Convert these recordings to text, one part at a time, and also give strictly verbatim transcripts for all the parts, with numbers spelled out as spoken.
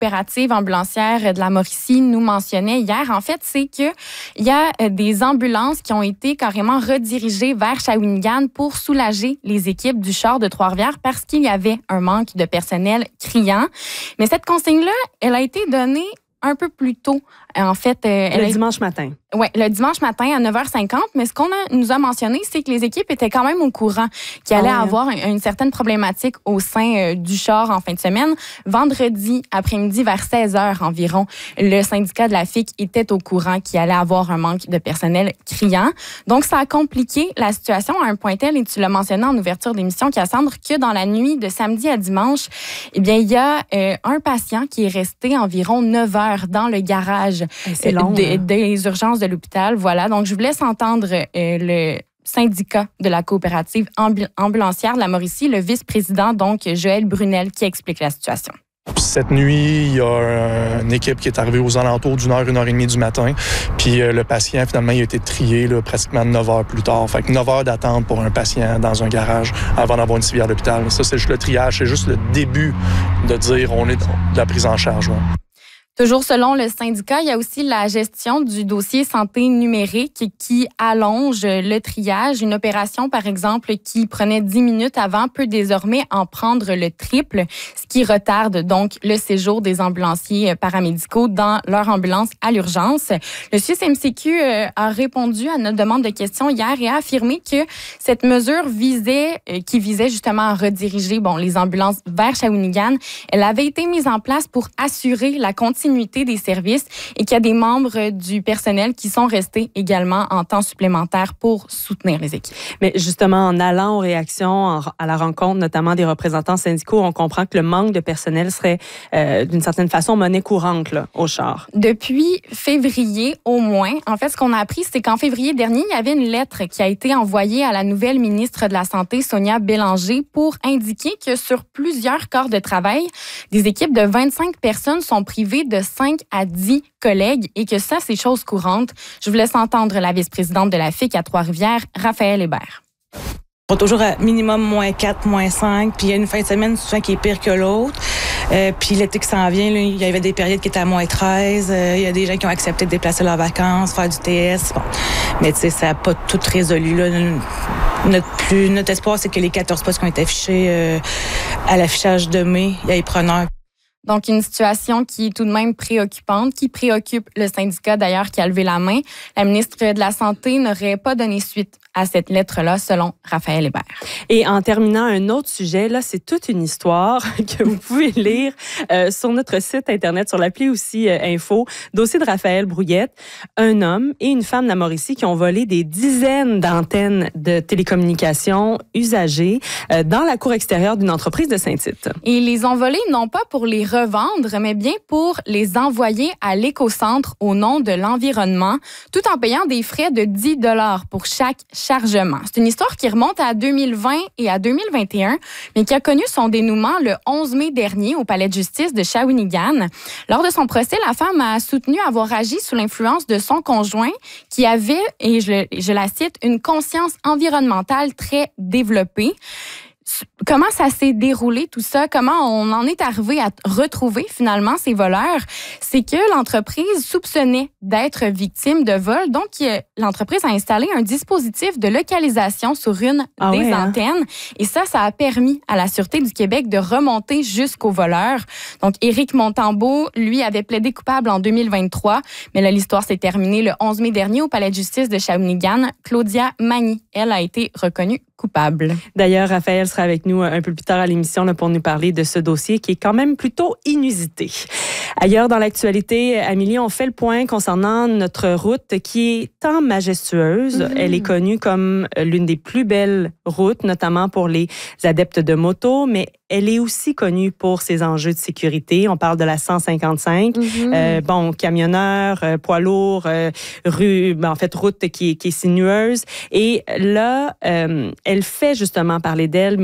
coopérative ambulancière de la Mauricie nous mentionnait hier, en fait, c'est qu'il y a des ambulances qui ont été carrément redirigées vers Shawinigan pour soulager les équipes du char de Trois-Rivières parce qu'il y avait un manque de personnel criant. Mais cette consigne-là, elle a été donnée un peu plus tôt. En fait, elle le a... dimanche matin. Oui, le dimanche matin à neuf heures cinquante. Mais ce qu'on a, nous a mentionné, c'est que les équipes étaient quand même au courant qu'il allait ah ouais. avoir une, une certaine problématique au sein euh, du char en fin de semaine. Vendredi après-midi, vers seize heures environ, le syndicat de la F I C était au courant qu'il allait avoir un manque de personnel criant. Donc, ça a compliqué la situation à un point tel, et tu l'as mentionné en ouverture d'émission, Cassandre, que dans la nuit de samedi à dimanche, eh bien, il y a euh, un patient qui est resté environ neuf heures dans le garage C'est long, des, hein? des urgences de l'hôpital. Voilà. Donc, je vous laisse entendre euh, le syndicat de la coopérative ambu- ambulancière de la Mauricie, le vice-président, donc Joël Brunel, qui explique la situation. Cette nuit, il y a une équipe qui est arrivée aux alentours d'une heure, une heure et demie du matin. Puis euh, le patient, finalement, il a été trié là, pratiquement neuf heures plus tard. Fait que neuf heures d'attente pour un patient dans un garage avant d'avoir une civière d'hôpital. Ça, c'est juste le triage. C'est juste le début de dire on est de la prise en charge. Ouais. Toujours selon le syndicat, il y a aussi la gestion du dossier santé numérique qui allonge le triage. Une opération, par exemple, qui prenait dix minutes avant peut désormais en prendre le triple, ce qui retarde donc le séjour des ambulanciers paramédicaux dans leur ambulance à l'urgence. Le S U S M C Q a répondu à notre demande de questions hier et a affirmé que cette mesure visait, qui visait justement à rediriger bon, les ambulances vers Shawinigan, elle avait été mise en place pour assurer la continuité des services et qu'il y a des membres du personnel qui sont restés également en temps supplémentaire pour soutenir les équipes. Mais justement, en allant aux réactions, à la rencontre notamment des représentants syndicaux, on comprend que le manque de personnel serait euh, d'une certaine façon monnaie courante là, au char. Depuis février au moins, en fait, ce qu'on a appris, c'est qu'en février dernier, il y avait une lettre qui a été envoyée à la nouvelle ministre de la Santé, Sonia Bélanger, pour indiquer que sur plusieurs corps de travail, des équipes de vingt-cinq personnes sont privées de cinq à dix collègues et que ça, c'est chose courante. Je vous laisse entendre la vice-présidente de la F I C à Trois-Rivières, Raphaël Hébert. On est toujours à minimum moins quatre, moins cinq, puis il y a une fin de semaine souvent qui est pire que l'autre. Euh, puis l'été qui s'en vient, là, il y avait des périodes qui étaient à moins treize. Euh, il y a des gens qui ont accepté de déplacer leurs vacances, faire du T S. Bon. Mais tu sais, ça n'a pas tout résolu. Là. Notre, plus, notre espoir, c'est que les quatorze postes qui ont été affichés euh, à l'affichage de mai, il y a les preneurs. Donc, une situation qui est tout de même préoccupante, qui préoccupe le syndicat d'ailleurs qui a levé la main. La ministre de la Santé n'aurait pas donné suite à cette lettre-là, selon Raphaël Hébert. Et en terminant, un autre sujet, là, c'est toute une histoire que vous pouvez lire euh, sur notre site Internet, sur l'appli aussi euh, Info. Dossier de Raphaël Brouillette. Un homme et une femme de la Mauricie qui ont volé des dizaines d'antennes de télécommunications usagées euh, dans la cour extérieure d'une entreprise de Saint-Tite. Et ils les ont volées non pas pour les revendre, mais bien pour les envoyer à l'écocentre au nom de l'environnement, tout en payant des frais de dix dollars pour chaque chargement. C'est une histoire qui remonte à deux mille vingt et à deux mille vingt et un, mais qui a connu son dénouement le onze mai dernier au palais de justice de Shawinigan. Lors de son procès, la femme a soutenu avoir agi sous l'influence de son conjoint qui avait, et je, je la cite, une conscience environnementale très développée. Comment ça s'est déroulé tout ça? Comment on en est arrivé à retrouver finalement ces voleurs? C'est que l'entreprise soupçonnait d'être victime de vol. Donc, l'entreprise a installé un dispositif de localisation sur une ah des ouais, antennes. Hein? Et ça, ça a permis à la Sûreté du Québec de remonter jusqu'aux voleurs. Donc, Éric Montembeault, lui, avait plaidé coupable en deux mille vingt-trois. Mais là, l'histoire s'est terminée le onze mai dernier au palais de justice de Shawinigan. Claudia Magny, elle, a été reconnue coupable. D'ailleurs, Raphaël sera avec nous un peu plus tard à l'émission là, pour nous parler de ce dossier qui est quand même plutôt inusité. Ailleurs dans l'actualité, Amélie, on fait le point concernant notre route qui est tant majestueuse. Mm-hmm. Elle est connue comme l'une des plus belles routes, notamment pour les adeptes de moto, mais elle est aussi connue pour ses enjeux de sécurité. On parle de la cent cinquante-cinq. Mm-hmm. Euh, bon, camionneurs, euh, poids lourds, euh, rue, ben, en fait, route qui, qui est sinueuse. Et là, euh, elle fait justement parler d'elle, mais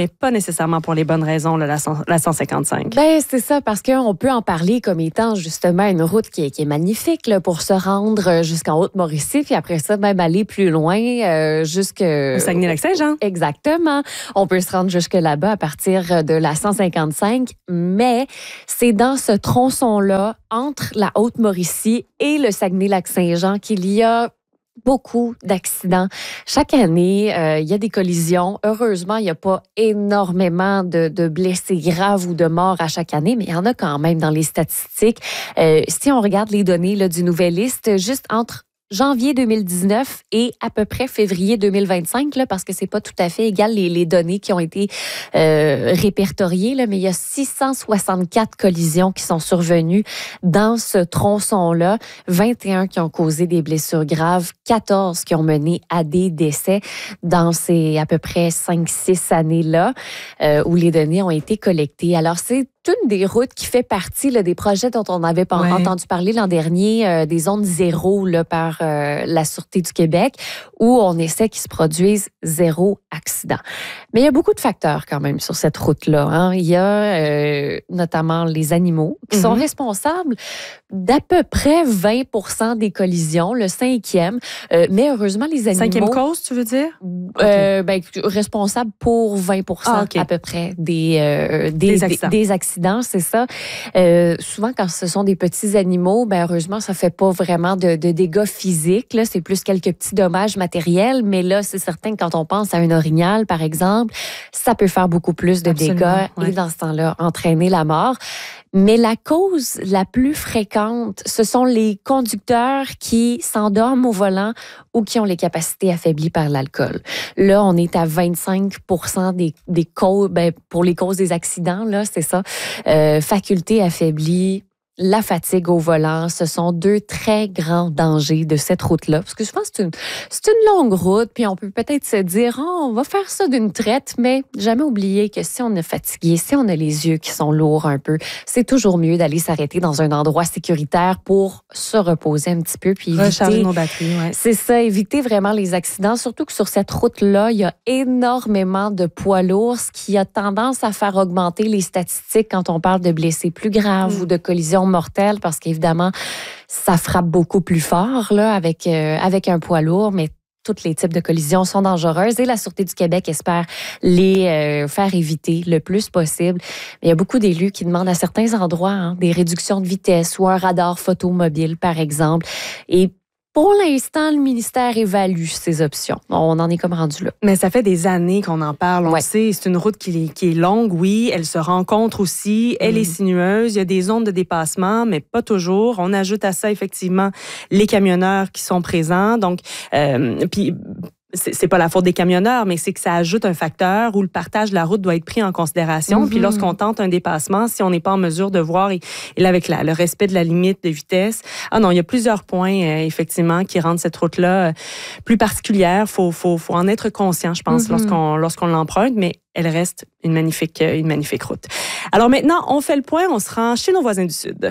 mais pas nécessairement pour les bonnes raisons, là, la, la cent cinquante-cinq. Ben c'est ça, parce qu'on peut en parler comme étant justement une route qui est, qui est magnifique là, pour se rendre jusqu'en Haute-Mauricie, puis après ça, même aller plus loin euh, jusque... Au Saguenay-Lac-Saint-Jean. Exactement. On peut se rendre jusque là-bas à partir de la cent cinquante-cinq, mais c'est dans ce tronçon-là, entre la Haute-Mauricie et le Saguenay-Lac-Saint-Jean, qu'il y a beaucoup d'accidents. Chaque année, euh, il y a des collisions. Heureusement, il n'y a pas énormément de, de blessés graves ou de morts à chaque année, mais il y en a quand même dans les statistiques. Euh, si on regarde les données là, du Nouvelliste, juste entre janvier deux mille dix-neuf et à peu près février deux mille vingt-cinq, là, parce que c'est pas tout à fait égal les, les données qui ont été euh, répertoriées, là, mais il y a six cent soixante-quatre collisions qui sont survenues dans ce tronçon-là, vingt et un qui ont causé des blessures graves, quatorze qui ont mené à des décès dans ces à peu près cinq six années-là euh, où les données ont été collectées. Alors, c'est une des routes qui fait partie là, des projets dont on avait ouais. entendu parler l'an dernier, euh, des zones zéro là, par euh, la Sûreté du Québec, où on essaie qu'il se produise zéro accident. Mais il y a beaucoup de facteurs quand même sur cette route-là. Hein. Il y a euh, notamment les animaux qui mm-hmm. sont responsables d'à peu près vingt pour cent des collisions, le cinquième. Euh, mais heureusement, les animaux... Cinquième cause, tu veux dire? Euh, okay. ben, responsables pour vingt pour cent ah, okay. à peu près des, euh, des, des accidents. Des, des accidents, c'est ça. Euh, souvent, quand ce sont des petits animaux, ben, heureusement, ça ne fait pas vraiment de, de dégâts physiques. Là. C'est plus quelques petits dommages matériels. Mais là, c'est certain que quand on pense à un orignal, par exemple, ça peut faire beaucoup plus de Absolument, dégâts ouais. et dans ce temps-là, entraîner la mort. Mais la cause la plus fréquente, ce sont les conducteurs qui s'endorment au volant ou qui ont les capacités affaiblies par l'alcool. Là, on est à vingt-cinq pour cent des, des causes, ben, pour les causes des accidents, là, c'est ça. Euh, facultés affaiblies, la fatigue au volant, ce sont deux très grands dangers de cette route-là. Parce que souvent, c'est une, c'est une longue route, puis on peut peut-être se dire, oh, on va faire ça d'une traite, mais jamais oublier que si on est fatigué, si on a les yeux qui sont lourds un peu, c'est toujours mieux d'aller s'arrêter dans un endroit sécuritaire pour se reposer un petit peu, puis éviter... Recharger nos batteries, ouais. C'est ça, éviter vraiment les accidents, surtout que sur cette route-là, il y a énormément de poids lourds, ce qui a tendance à faire augmenter les statistiques quand on parle de blessés plus graves mmh. ou de collisions mortelle parce qu'évidemment, ça frappe beaucoup plus fort là, avec, euh, avec un poids lourd, mais tous les types de collisions sont dangereuses et la Sûreté du Québec espère les euh, faire éviter le plus possible. Mais il y a beaucoup d'élus qui demandent à certains endroits hein, des réductions de vitesse ou un radar photo mobile, par exemple. Et pour l'instant, le ministère évalue ces options. On en est comme rendu là. Mais ça fait des années qu'on en parle. On ouais. sait, c'est une route qui est, qui est longue, oui. Elle se rencontre aussi. Elle mmh. est sinueuse. Il y a des zones de dépassement, mais pas toujours. On ajoute à ça, effectivement, les camionneurs qui sont présents. Donc, euh, puis... C'est, c'est pas la faute des camionneurs, mais c'est que ça ajoute un facteur où le partage de la route doit être pris en considération. Mm-hmm. Puis lorsqu'on tente un dépassement, si on n'est pas en mesure de voir, et, et là, avec la, le respect de la limite de vitesse, ah non, il y a plusieurs points, euh, effectivement, qui rendent cette route-là euh, plus particulière. Il faut, faut, faut en être conscient, je pense, mm-hmm. lorsqu'on, lorsqu'on l'emprunte, mais elle reste une magnifique, euh, une magnifique route. Alors maintenant, on fait le point, on se rend chez nos voisins du Sud.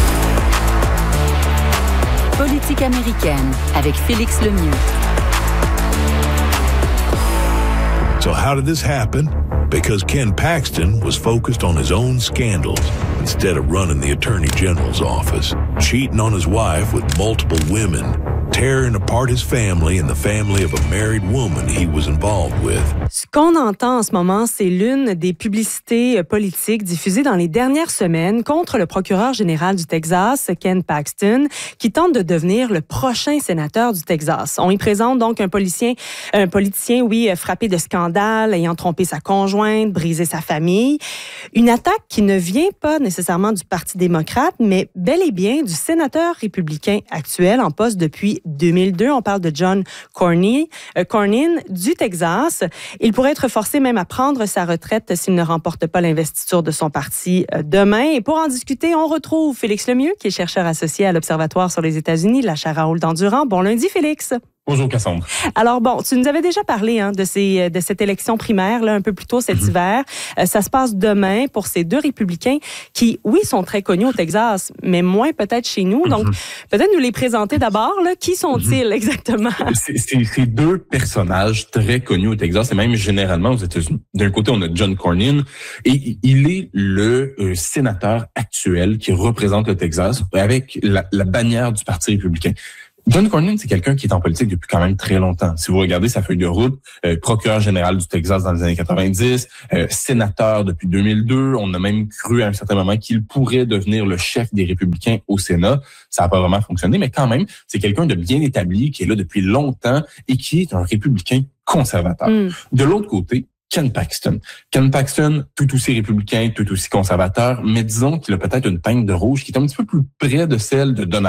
Politique américaine avec Félix Lemieux. So how did this happen? Because Ken Paxton was focused on his own scandals instead of running the Attorney General's office, cheating on his wife with multiple women, tearing apart his family and the family of a married woman he was involved with. Ce qu'on entend en ce moment, c'est l'une des publicités politiques diffusées dans les dernières semaines contre le procureur général du Texas, Ken Paxton, qui tente de devenir le prochain sénateur du Texas. On y présente donc un politicien, un politicien, oui, frappé de scandale, ayant trompé sa conjointe, brisé sa famille. Une attaque qui ne vient pas nécessairement du Parti démocrate, mais bel et bien du sénateur républicain actuel en poste depuis deux mille deux. On parle de John Cornyn, euh, Cornyn du Texas. Il pourrait être forcé même à prendre sa retraite s'il ne remporte pas l'investiture de son parti euh, demain. Et pour en discuter, on retrouve Félix Lemieux, qui est chercheur associé à l'Observatoire sur les États-Unis, la chaire Raoul Dandurand. Bon lundi, Félix. Bonjour Cassandre. Alors bon, tu nous avais déjà parlé hein, de ces de cette élection primaire là un peu plus tôt cet mm-hmm. hiver. Euh, ça se passe demain pour ces deux républicains qui, oui, sont très connus au Texas, mais moins peut-être chez nous. Mm-hmm. Donc peut-être nous les présenter d'abord. Là, qui sont-ils mm-hmm. exactement C'est, c'est, c'est deux personnages très connus au Texas et même généralement aux États-Unis. D'un côté, on a John Cornyn et il est le euh, sénateur actuel qui représente le Texas avec la, la bannière du Parti républicain. John Cornyn, c'est quelqu'un qui est en politique depuis quand même très longtemps. Si vous regardez sa feuille de route, euh, procureur général du Texas dans les années quatre-vingt-dix, euh, sénateur depuis deux mille deux, on a même cru à un certain moment qu'il pourrait devenir le chef des républicains au Sénat. Ça n'a pas vraiment fonctionné, mais quand même, c'est quelqu'un de bien établi, qui est là depuis longtemps et qui est un républicain conservateur. Mm. De l'autre côté, Ken Paxton. Ken Paxton, tout aussi républicain, tout aussi conservateur, mais disons qu'il a peut-être une teinte de rouge qui est un petit peu plus près de celle de Donald